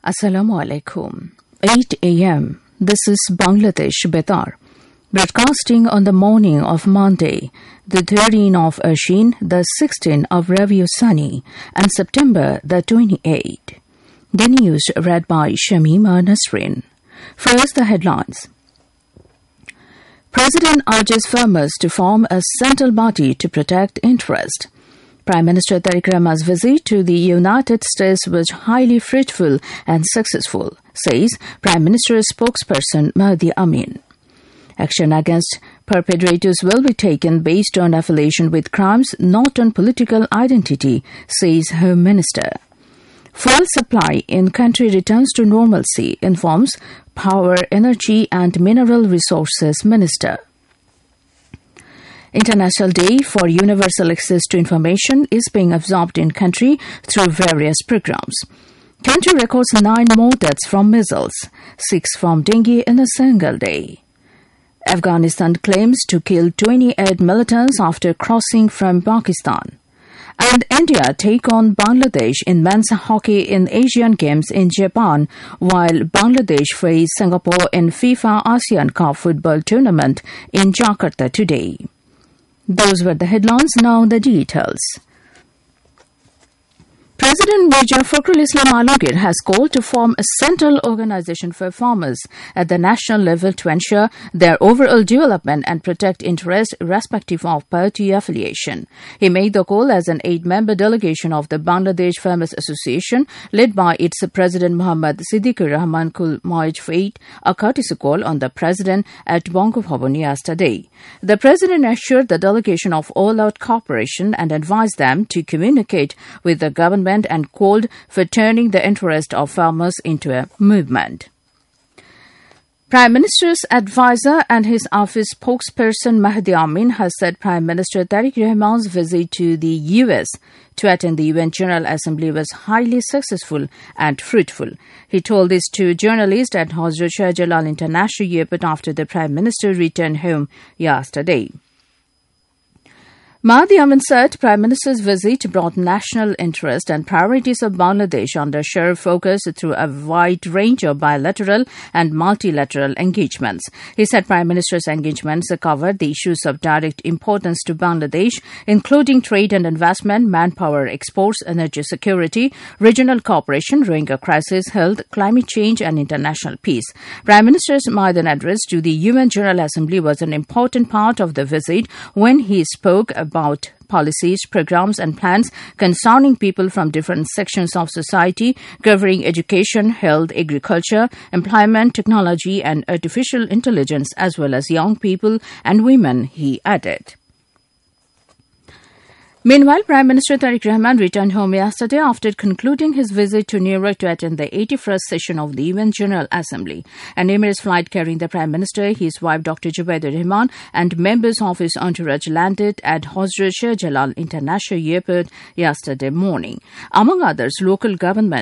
Assalamu alaikum. 8 a.m. This is Bangladesh Betar, broadcasting on the morning of Monday, the 13th of Ashin, the 16th of Rabiul Sani, and September the 28th. The news read by Shamima Nasrin. First, the headlines. President urges farmers to form a central body to protect interest. Prime Minister Tariq Rahman's visit to the United States was highly fruitful and successful, says Prime Minister's spokesperson Mahdi Amin. Action against perpetrators will be taken based on affiliation with crimes, not on political identity, says Home Minister. Fuel supply in country returns to normalcy, informs Power, Energy and Mineral Resources Minister. International Day for Universal Access to Information is being absorbed in country through various programs. Country records 9 more deaths from measles, 6 from dengue in a single day. Afghanistan claims to kill 28 militants after crossing from Pakistan. And India take on Bangladesh in men's hockey in Asian Games in Japan, while Bangladesh face Singapore in FIFA ASEAN Cup football tournament in Jakarta today. Those were the headlines, now the details. President Mirza Fakhrul Islam Alamgir has called to form a central organization for farmers at the national level to ensure their overall development and protect interests irrespective of party affiliation. He made the call as an 8-member delegation of the Bangladesh Farmers Association, led by its President Muhammad Siddiqur Rahman Kul Moij Fate, a courtesy call on the President at Bangabhavan yesterday. The President assured the delegation of all-out cooperation and advised them to communicate with the government and called for turning the interest of farmers into a movement. Prime Minister's advisor and his office spokesperson Mahdi Amin has said Prime Minister Tariq Rahman's visit to the U.S. to attend the UN General Assembly was highly successful and fruitful. He told this to journalists at Hazrat Shah Jalal International Airport after the Prime Minister returned home yesterday. Mahdi Amin said Prime Minister's visit brought national interest and priorities of Bangladesh under shared focus through a wide range of bilateral and multilateral engagements. He said Prime Minister's engagements covered the issues of direct importance to Bangladesh, including trade and investment, manpower exports, energy security, regional cooperation, Rohingya crisis, health, climate change and international peace. Prime Minister's Maidan address to the UN General Assembly was an important part of the visit when he spoke about policies, programs and plans concerning people from different sections of society, covering education, health, agriculture, employment, technology and artificial intelligence, as well as young people and women, he added. Meanwhile, Prime Minister Tariq Rahman returned home yesterday after concluding his visit to New York to attend the 81st session of the UN General Assembly. An Emirates flight carrying the Prime Minister, his wife Dr. Zubaydah Rahman and members of his entourage landed at Hazrat Shah Jalal International Airport yesterday morning. Among others, local government